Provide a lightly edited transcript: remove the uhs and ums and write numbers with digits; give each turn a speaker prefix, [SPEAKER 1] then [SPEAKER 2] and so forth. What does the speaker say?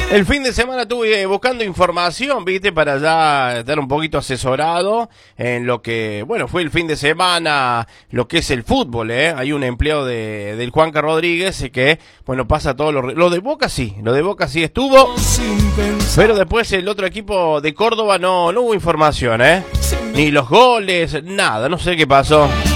[SPEAKER 1] El fin de semana estuve buscando información, viste, para ya estar un poquito asesorado en lo que, bueno, fue el fin de semana, lo que es el fútbol, ¿eh? Hay un empleado del Juanca Rodríguez que, bueno, pasa todo lo de Boca sí estuvo, pero después el otro equipo de Córdoba no hubo información, ¿eh? Ni los goles, nada, no sé qué pasó.